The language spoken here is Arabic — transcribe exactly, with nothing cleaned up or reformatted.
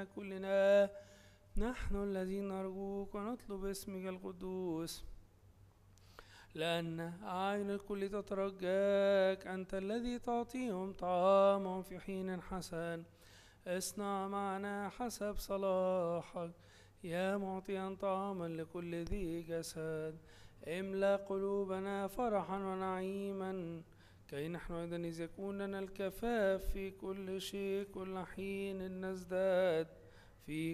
كلنا نحن الذين نرجوك ونطلب اسمك القدوس، لأن أعين الكل تترجاك، أنت الذي تعطيهم طعامهم في حين حسن. اصنع معنا حسب صلاحك يا معطيا طعاما لكل ذي جسد، املأ قلوبنا فرحا ونعيما، كي نحن أيضا إذ يكون لنا الكفاف في كل شيء كل حين نزداد في